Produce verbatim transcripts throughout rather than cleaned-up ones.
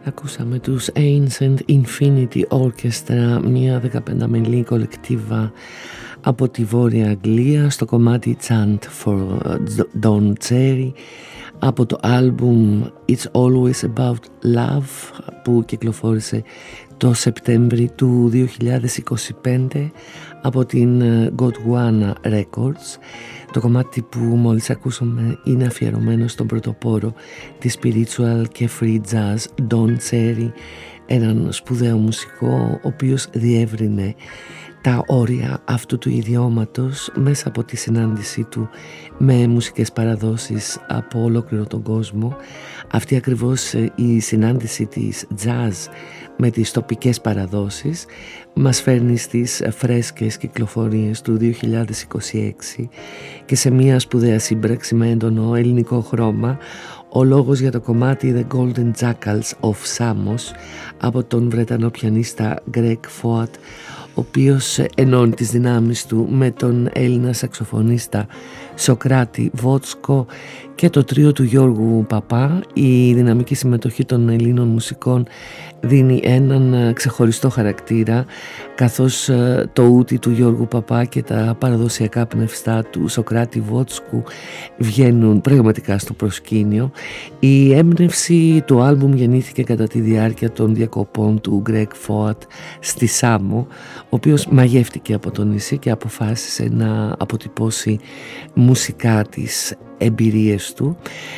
Ακούσαμε τους Ancient Infinity Orchestra, μια δεκαπενταμελή κολεκτίβα από τη Βόρεια Αγγλία, στο κομμάτι Chant for Don Cherry από το άλμπουμ It's Always About Love που κυκλοφόρησε το Σεπτέμβρη του δύο χιλιάδες είκοσι πέντε από την Gondwana Records. Το κομμάτι που μόλις ακούσαμε είναι αφιερωμένο στον πρωτοπόρο της spiritual και free jazz Don Cherry, έναν σπουδαίο μουσικό ο οποίος διεύρυνε τα όρια αυτού του ιδιώματος μέσα από τη συνάντησή του με μουσικές παραδόσεις από ολόκληρο τον κόσμο. Αυτή ακριβώς η συνάντηση της jazz με τις τοπικές παραδόσεις μας φέρνει στις φρέσκες κυκλοφορίες του δύο χιλιάδες είκοσι έξι και σε μια σπουδαία σύμπραξη με έντονο ελληνικό χρώμα. Ο λόγος για το κομμάτι The Golden Jackals of Samos από τον Βρετανό πιανίστα Greg Foat, ο οποίος ενώνει τις δυνάμεις του με τον Έλληνα σαξοφωνίστα Σοκράτη Βότσκο και το τρίο του Γιώργου Παπά. Η δυναμική συμμετοχή των Ελλήνων μουσικών δίνει έναν ξεχωριστό χαρακτήρα, καθώς το ούτι του Γιώργου Παπά και τα παραδοσιακά πνευστά του Σοκράτη Βότσκου βγαίνουν πραγματικά στο προσκήνιο. Η έμπνευση του άλμπουμ γεννήθηκε κατά τη διάρκεια των διακοπών του Greg Foat στη Σάμο, ο οποίος μαγεύτηκε από το νησί και αποφάσισε να αποτυπώσει μουσικά τις εμπειρίες του.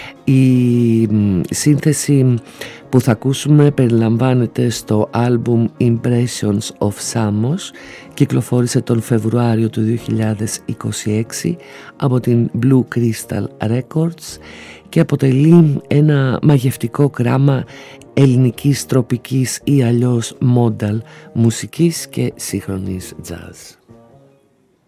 Η σύνθεση που θα ακούσουμε περιλαμβάνεται στο άλμπουμ Impressions of Samos, κυκλοφόρησε τον Φεβρουάριο του δύο χιλιάδες είκοσι έξι από την Blue Crystal Records και αποτελεί ένα μαγευτικό γράμμα ελληνικής, τροπικής ή αλλιώς modal μουσικής και σύγχρονης jazz.